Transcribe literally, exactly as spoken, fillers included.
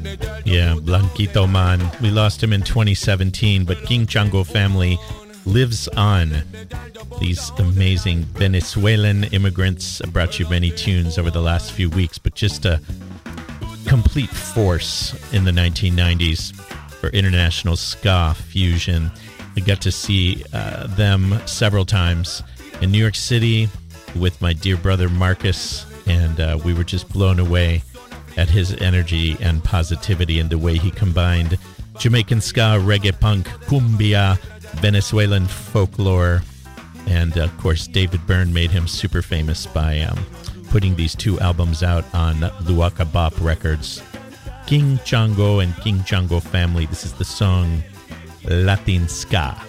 Yeah, Blanquito Man. We lost him in twenty seventeen, but King Chango Family lives on. These amazing Venezuelan immigrants brought you many tunes over the last few weeks, but just a complete force in the nineteen nineties for international ska fusion. I got to see uh, them several times in New York City with my dear brother Marcus, and uh, we were just blown away at his energy and positivity and the way he combined Jamaican ska, reggae punk, cumbia, Venezuelan folklore, and uh, of course David Byrne made him super famous by um, putting these two albums out on Luaka Bop Records. King Chango and King Chango Family. This is the song Latin Ska.